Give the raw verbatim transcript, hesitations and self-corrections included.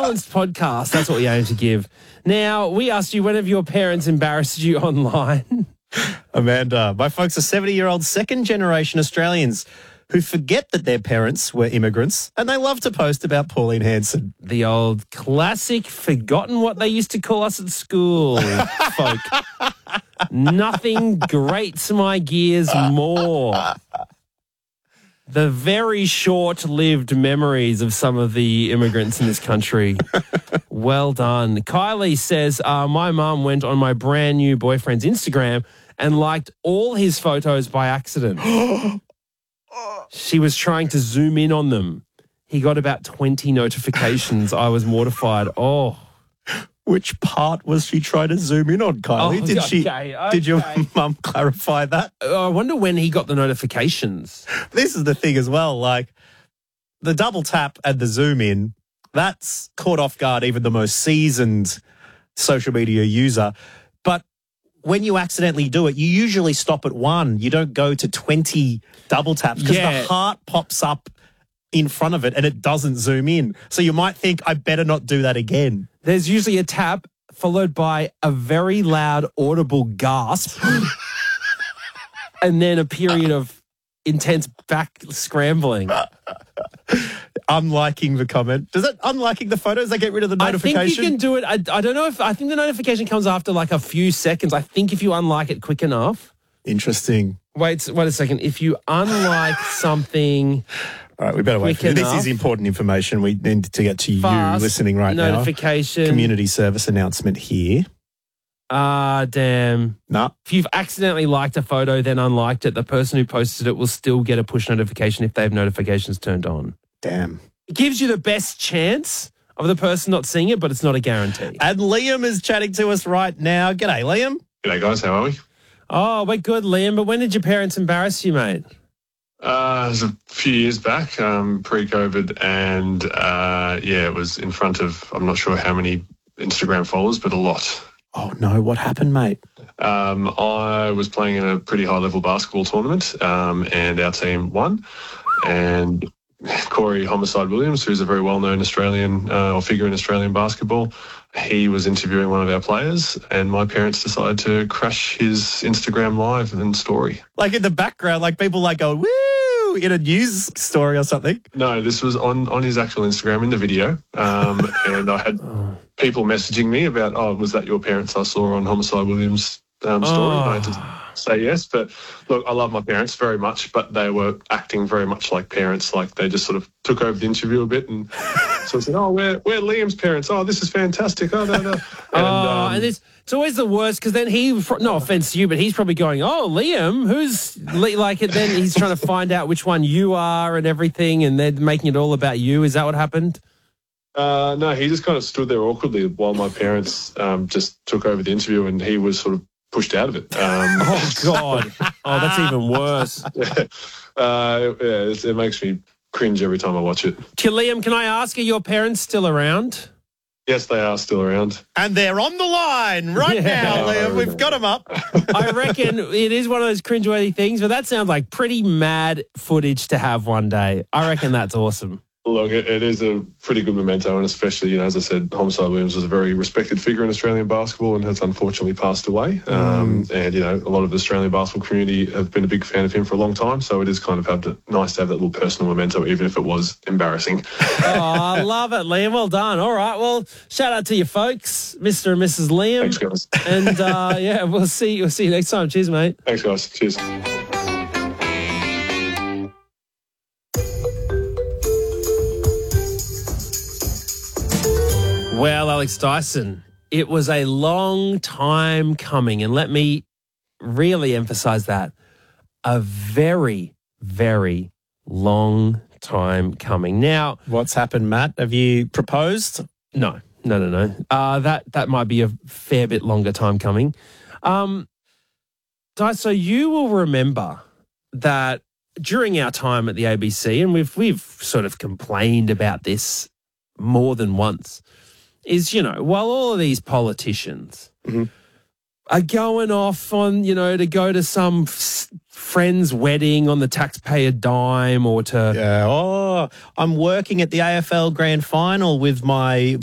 balanced podcast. That's what we aim to give. Now, we asked you, when have your parents embarrassed you online? Amanda, my folks are seventy-year-old second-generation Australians who forget that their parents were immigrants, and they love to post about Pauline Hanson. The old classic, forgotten what they used to call us at school, folk. Nothing grates my gears more. The very short-lived memories of some of the immigrants in this country. Well done. Kylie says, uh, my mum went on my brand new boyfriend's Instagram and liked all his photos by accident. She was trying to zoom in on them. He got about twenty notifications. I was mortified. Oh. Which part was she trying to zoom in on, Kylie? Oh, did okay, she? okay. Did your mum clarify that? I wonder when he got the notifications. This is the thing as well, like the double tap and the zoom in, that's caught off guard even the most seasoned social media user. But when you accidentally do it, you usually stop at one. You don't go to twenty double taps because Yeah. the heart pops up in front of it and it doesn't zoom in. So you might think, I better not do that again. There's usually a tap followed by a very loud audible gasp and then a period of intense back scrambling. Unliking the comment. Does it unliking the photos? They get rid of the notification? I think you can do it. I, I don't know if, I think the notification comes after like a few seconds. I think if you unlike it quick enough. Interesting. Wait, wait a second. If you unlike something... All right, we better wait. For this is important information. We need to get to Fast you listening right now. notification. Community service announcement here. Ah, damn. No. If you've accidentally liked a photo, then unliked it, the person who posted it will still get a push notification if they have notifications turned on. Damn. It gives you the best chance of the person not seeing it, but it's not a guarantee. And Liam is chatting to us right now. G'day, Liam. G'day, guys. How are we? Oh, we're good, Liam. But when did your parents embarrass you, mate? Uh, it was a few years back, um, pre-COVID, and uh, yeah, it was in front of, I'm not sure how many Instagram followers, but a lot. Oh, no. What happened, mate? Um, I was playing in a pretty high-level basketball tournament, um, and our team won. And Corey Homicide Williams, who's a very well-known Australian uh, or figure in Australian basketball, he was interviewing one of our players, and my parents decided to crash his Instagram live and story. Like in the background, like people like go, woo, in a news story or something. No, this was on, on his actual Instagram in the video. Um, and I had people messaging me about, oh, was that your parents I saw on Homicide Williams' um, story? Oh. And I had to say yes. But look, I love my parents very much, but they were acting very much like parents. Like they just sort of took over the interview a bit. And so I said, oh, we're, we're Liam's parents. Oh, this is fantastic. Oh, no, no. And, oh, um, and it's, it's always the worst because then he, no offense to you, but he's probably going, oh, Liam, who's, like, it? Then he's trying to find out which one you are and everything, and they're making it all about you. Is that what happened? Uh, no, he just kind of stood there awkwardly while my parents um, just took over the interview, and he was sort of pushed out of it. Um, oh, God. Oh, that's even worse. yeah, uh, yeah it, it makes me cringe every time I watch it. Liam, can I ask, are your parents still around? Yes, they are still around. And they're on the line right Yeah. now, Liam. We've got them up. I reckon it is one of those cringeworthy things, but that sounds like pretty mad footage to have one day. I reckon that's awesome. Look, it, it is a pretty good memento, and especially, you know, as I said, Homicide Williams was a very respected figure in Australian basketball and has unfortunately passed away. Mm. Um, and, you know, a lot of the Australian basketball community have been a big fan of him for a long time, so it is kind of have to, nice to have that little personal memento, even if it was embarrassing. Oh, I love it, Liam. Well done. All right, well, shout out to you folks, Mister and Missus Liam. Thanks, guys. And, uh, yeah, we'll see, we'll see you next time. Cheers, mate. Thanks, guys. Cheers. Well, Alex Dyson, it was a long time coming, and let me really emphasize that. A very, very long time coming. Now, What's happened, Matt? Have you proposed? no, no, no, no. Uh, that, that might be a fair bit longer time coming. Um, Dyson, so you will remember that during our time at the A B C, and we've we've sort of complained about this more than once, is, you know, while all of these politicians Mm-hmm. are going off on, you know, to go to some f- friend's wedding on the taxpayer dime or to... Yeah. Oh, I'm working at the A F L Grand Final with my